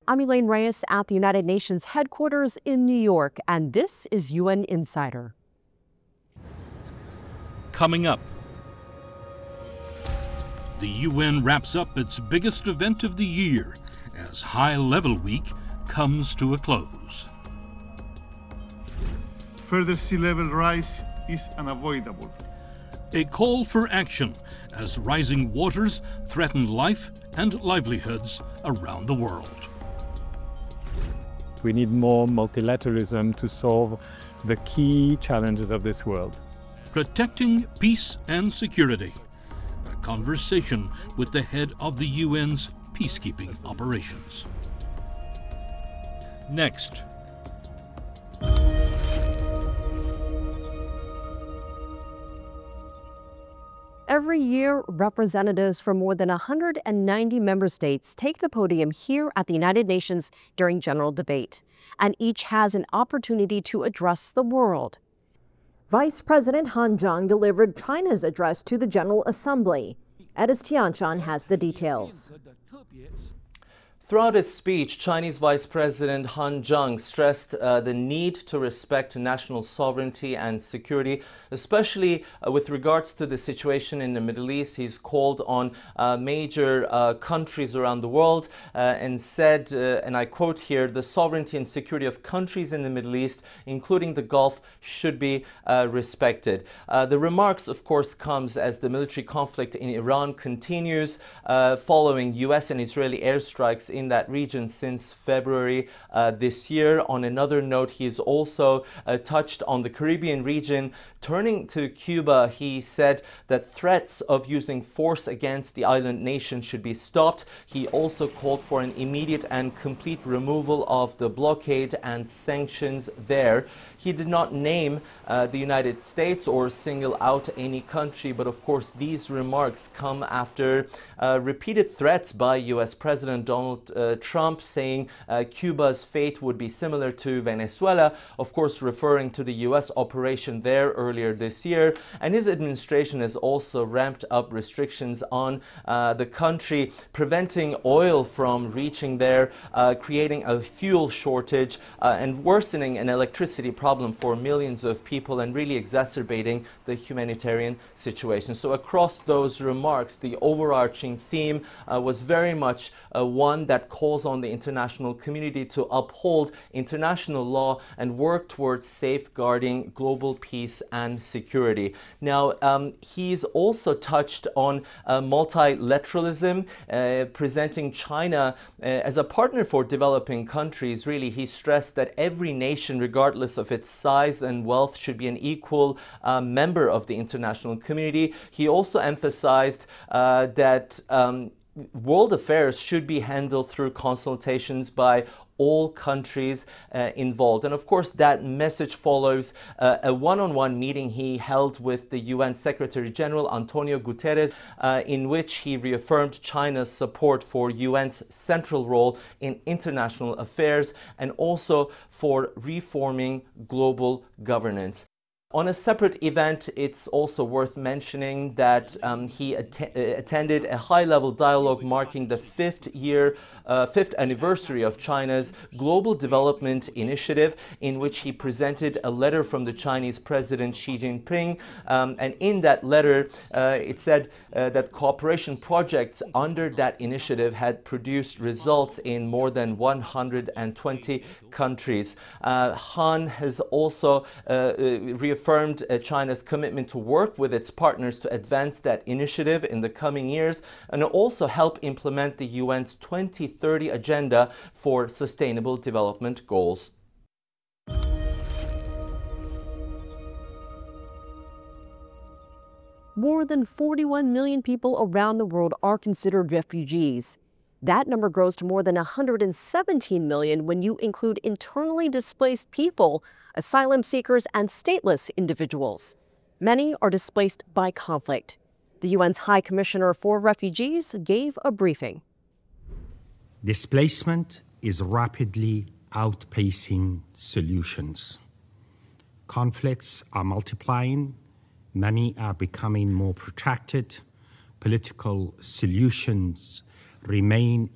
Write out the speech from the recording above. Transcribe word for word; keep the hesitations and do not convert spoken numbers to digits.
I'm Elaine Reyes at the United Nations headquarters in New York, and this is U N Insider. Coming up, the U N wraps up its biggest event of the year as High Level Week comes to a close. Further sea level rise is unavoidable. A call for action as rising waters threaten life and livelihoods around the world. We need more multilateralism to solve the key challenges of this world. Protecting peace and security. A conversation with the head of the U N's peacekeeping operations. Next. Every year, representatives from more than one hundred ninety member states take the podium here at the United Nations during general debate, and each has an opportunity to address the world. Vice President Han Zheng delivered China's address to the General Assembly. Edis Tianchan has the details. Throughout his speech, Chinese Vice President Han Zheng stressed uh, the need to respect national sovereignty and security, especially uh, with regards to the situation in the Middle East. He's called on uh, major uh, countries around the world uh, and said, uh, and I quote here, the sovereignty and security of countries in the Middle East, including the Gulf, should be uh, respected. Uh, the remarks, of course, comes as the military conflict in Iran continues uh, following U S and Israeli airstrikes in that region since February uh, this year. On another note, he has also uh, touched on the Caribbean region. Turning to Cuba, he said that threats of using force against the island nation should be stopped. He also called for an immediate and complete removal of the blockade and sanctions there. He did not name uh, the United States or single out any country, but of course these remarks come after uh, repeated threats by U S President Donald uh, Trump saying uh, Cuba's fate would be similar to Venezuela, of course referring to the U S operation there earlier this year. And his administration has also ramped up restrictions on uh, the country, preventing oil from reaching there, uh, creating a fuel shortage uh, and worsening an electricity problem problem for millions of people and really exacerbating the humanitarian situation. So across those remarks, the overarching theme uh, was very much uh, one that calls on the international community to uphold international law and work towards safeguarding global peace and security. Now, um, he's also touched on uh, multilateralism, uh, presenting China uh, as a partner for developing countries. Really, he stressed that every nation, regardless of its size and wealth, should be an equal uh, member of the international community. He also emphasized uh, that um, world affairs should be handled through consultations by all countries uh, involved. And of course, that message follows uh, a one-on-one meeting he held with the U N Secretary General Antonio Guterres, uh, in which he reaffirmed China's support for U N's central role in international affairs and also for reforming global governance. On a separate event, it's also worth mentioning that um, he att attended a high-level dialogue marking the fifth year, uh, fifth anniversary of China's Global Development Initiative, in which he presented a letter from the Chinese President Xi Jinping. Um, and in that letter, uh, it said uh, that cooperation projects under that initiative had produced results in more than one hundred twenty countries. Uh, Han has also uh, reaffirmed affirmed uh, China's commitment to work with its partners to advance that initiative in the coming years and also help implement the U N's twenty thirty agenda for sustainable development goals. More than forty-one million people around the world are considered refugees. That number grows to more than one hundred seventeen million when you include internally displaced people, asylum seekers, and stateless individuals. Many are displaced by conflict. The U N's High Commissioner for Refugees gave a briefing. Displacement is rapidly outpacing solutions. Conflicts are multiplying, many are becoming more protracted, political solutions remain